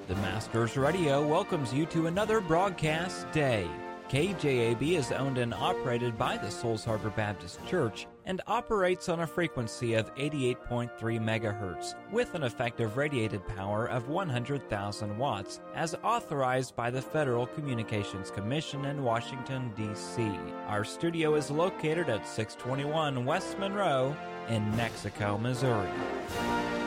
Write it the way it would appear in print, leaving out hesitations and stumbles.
The Masters Radio welcomes you to another broadcast day. KJAB is owned and operated by the Souls Harbor Baptist Church and operates on a frequency of 88.3 megahertz with an effective radiated power of 100,000 watts as authorized by the Federal Communications Commission in Washington, D.C. Our studio is located at 621 West Monroe in Mexico, Missouri.